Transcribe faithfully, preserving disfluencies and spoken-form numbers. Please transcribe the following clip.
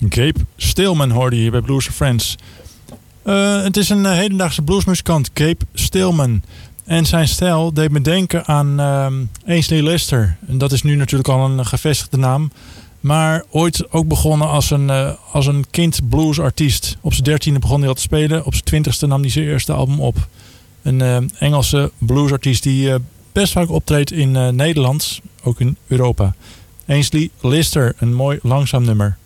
Gabe Stillman hoorde je hier bij Blues for Friends. Uh, het is een uh, hedendaagse bluesmuzikant, Gabe Stillman. En zijn stijl deed me denken aan uh, Ainsley Lister. En dat is nu natuurlijk al een gevestigde naam. Maar ooit ook begonnen als een, uh, als een kind bluesartiest. Op zijn dertiende begon hij al te spelen. Op zijn twintigste nam hij zijn eerste album op. Een uh, Engelse bluesartiest die uh, best vaak optreedt in uh, Nederland. Ook in Europa. Ainsley Lister, een mooi langzaam nummer.